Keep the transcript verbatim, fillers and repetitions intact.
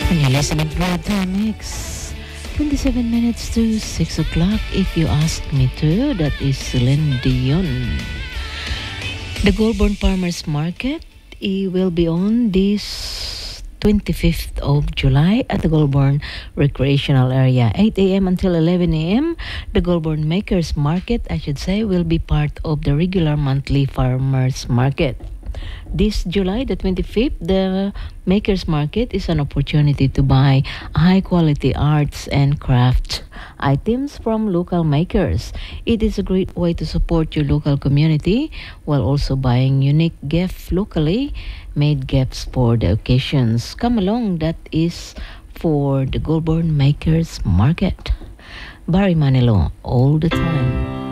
And you're listening to Red Time Mix. twenty-seven minutes to six o'clock. If you ask me to, that is Celine Dion. The Goulburn Farmers Market it will be on this twenty-fifth of July at the Goulburn Recreational Area, eight a.m. until eleven a.m. The Goulburn Makers Market, I should say, will be part of the regular monthly Farmers Market. This July the twenty-fifth, the Makers Market is an opportunity to buy high-quality arts and craft items from local makers. It is a great way to support your local community while also buying unique gifts locally made gifts for the occasions. Come along, that is for the Goulburn Makers Market. Barry Manilow, all the time.